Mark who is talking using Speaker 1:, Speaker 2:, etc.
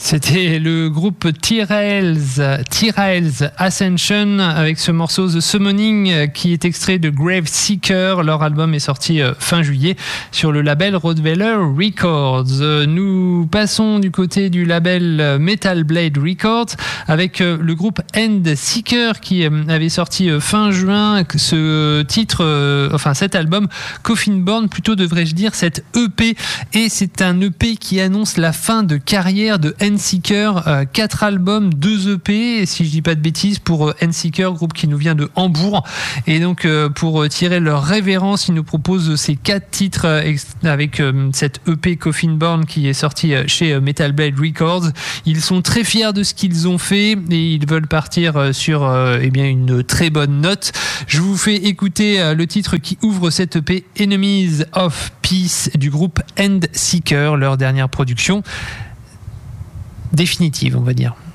Speaker 1: C'était le groupe T-Rails Ascension avec ce morceau The Summoning qui est extrait de Grave Seeker. Leur album est sorti fin juillet sur le label Rottweiler Records. Nous passons du côté du label Metal Blade Records avec le groupe End Seeker qui avait sorti fin juin ce titre, cet album Coffin Born, plutôt devrais-je dire cette EP, et c'est un EP qui annonce la fin de carrière de Endseeker, 4 albums, 2 EP, si je dis pas de bêtises, pour Endseeker, groupe qui nous vient de Hambourg. Et donc pour tirer leur révérence, ils nous proposent ces 4 titres avec cette EP Coffin Born qui est sortie chez Metal Blade Records. Ils sont très fiers de ce qu'ils ont fait et ils veulent partir sur une très bonne note. Je vous fais écouter le titre qui ouvre cette EP, Enemies of Peace, du groupe Endseeker, leur dernière production définitive, on va dire.